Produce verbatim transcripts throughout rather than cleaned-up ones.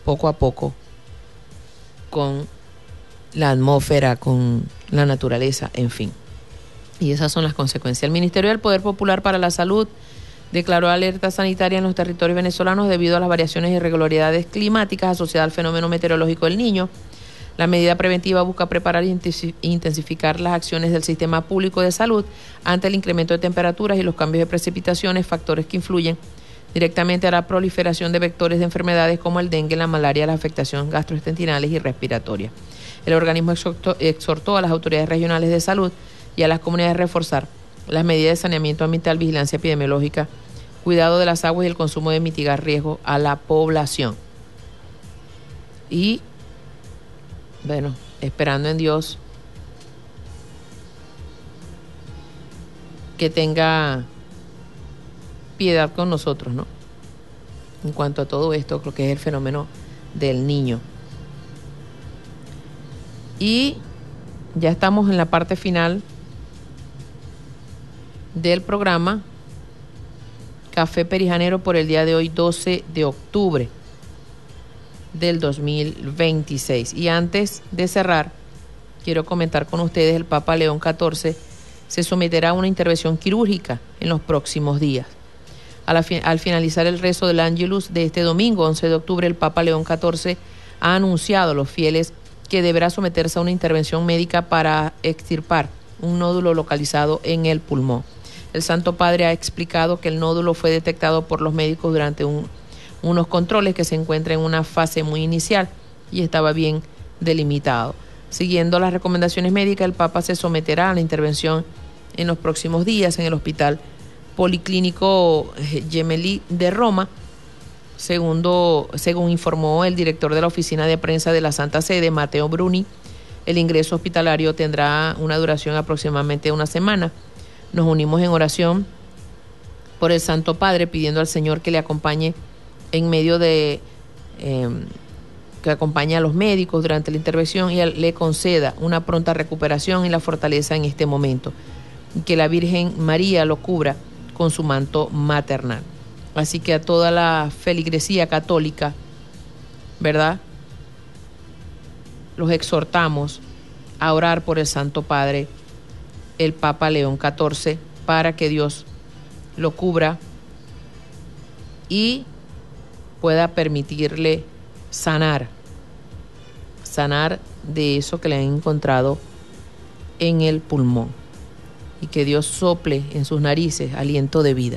poco a poco con la atmósfera, con la naturaleza, en fin. Y esas son las consecuencias. El Ministerio del Poder Popular para la Salud declaró alerta sanitaria en los territorios venezolanos debido a las variaciones y irregularidades climáticas asociadas al fenómeno meteorológico del Niño. La medida preventiva busca preparar e intensificar las acciones del sistema público de salud ante el incremento de temperaturas y los cambios de precipitaciones, factores que influyen directamente a la proliferación de vectores de enfermedades como el dengue, la malaria, las afectaciones gastrointestinales y respiratorias. El organismo exhortó, exhortó a las autoridades regionales de salud y a las comunidades a reforzar las medidas de saneamiento ambiental, vigilancia epidemiológica, cuidado de las aguas y el consumo de mitigar riesgos a la población. Y, bueno, esperando en Dios que tenga piedad con nosotros, ¿no? En cuanto a todo esto, creo que es el fenómeno del Niño. Y ya estamos en la parte final del programa Café Perijanero por el día de hoy, doce de octubre del dos mil veintiséis. Y antes de cerrar, quiero comentar con ustedes, el Papa León catorce se someterá a una intervención quirúrgica en los próximos días. Al, al finalizar el rezo del Ángelus de este domingo, once de octubre, el Papa León catorce ha anunciado a los fieles que deberá someterse a una intervención médica para extirpar un nódulo localizado en el pulmón. El Santo Padre ha explicado que el nódulo fue detectado por los médicos durante un, unos controles que se encuentran en una fase muy inicial y estaba bien delimitado. Siguiendo las recomendaciones médicas, el Papa se someterá a la intervención en los próximos días en el Hospital Policlínico Gemelli de Roma, segundo, según informó el director de la Oficina de Prensa de la Santa Sede, Matteo Bruni. El ingreso hospitalario tendrá una duración aproximadamente de una semana. Nos unimos en oración por el Santo Padre, pidiendo al Señor que le acompañe en medio de, eh, que acompañe a los médicos durante la intervención y le conceda una pronta recuperación y la fortaleza en este momento. Y que la Virgen María lo cubra con su manto maternal. Así que a toda la feligresía católica, ¿verdad?, los exhortamos a orar por el Santo Padre, el Papa León catorce, para que Dios lo cubra y pueda permitirle sanar, sanar de eso que le han encontrado en el pulmón, y que Dios sople en sus narices aliento de vida.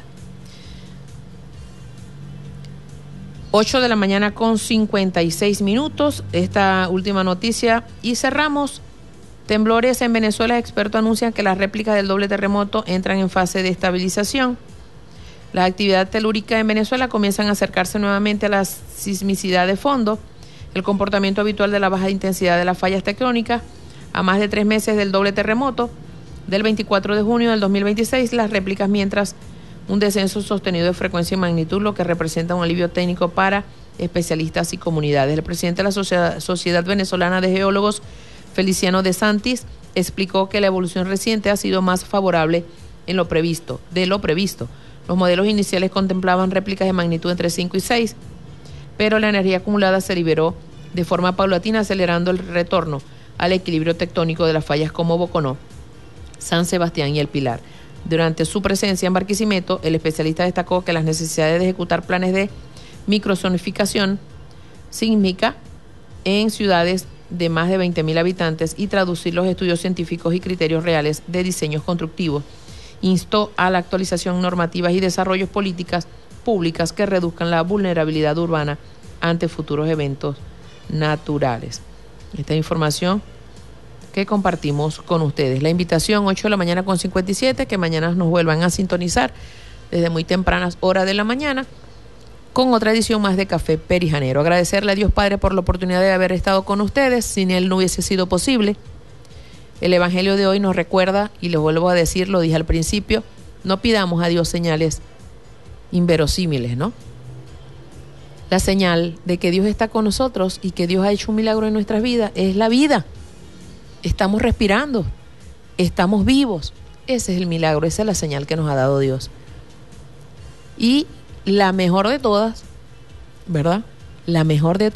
ocho de la mañana con cincuenta y seis minutos, esta última noticia y cerramos. Temblores en Venezuela, expertos anuncian que las réplicas del doble terremoto entran en fase de estabilización. La actividad telúrica en Venezuela comienzan a acercarse nuevamente a la sismicidad de fondo, el comportamiento habitual de la baja intensidad de las fallas tectónicas. A más de tres meses del doble terremoto del veinticuatro de junio del dos mil veintiséis, las réplicas, mientras un descenso sostenido de frecuencia y magnitud, lo que representa un alivio técnico para especialistas y comunidades. El presidente de la Sociedad, Sociedad Venezolana de Geólogos, Feliciano de Santis, explicó que la evolución reciente ha sido más favorable en lo previsto, de lo previsto. Los modelos iniciales contemplaban réplicas de magnitud entre cinco y seis, pero la energía acumulada se liberó de forma paulatina, acelerando el retorno al equilibrio tectónico de las fallas como Boconó, San Sebastián y El Pilar. Durante su presencia en Barquisimeto, el especialista destacó que las necesidades de ejecutar planes de microzonificación sísmica en ciudades de más de veinte mil habitantes y traducir los estudios científicos y criterios reales de diseños constructivos. Instó a la actualización normativas y desarrollos políticas públicas que reduzcan la vulnerabilidad urbana ante futuros eventos naturales. Esta información que compartimos con ustedes. La invitación, ocho de la mañana con cincuenta y siete, que mañana nos vuelvan a sintonizar desde muy tempranas horas de la mañana con otra edición más de Café Perijanero. Agradecerle a Dios Padre por la oportunidad de haber estado con ustedes. Sin Él no hubiese sido posible. El Evangelio de hoy nos recuerda, y lo vuelvo a decir, lo dije al principio, no pidamos a Dios señales inverosímiles, ¿no? La señal de que Dios está con nosotros y que Dios ha hecho un milagro en nuestras vidas es la vida. Estamos respirando, estamos vivos. Ese es el milagro, esa es la señal que nos ha dado Dios. Y la mejor de todas, ¿verdad? La mejor de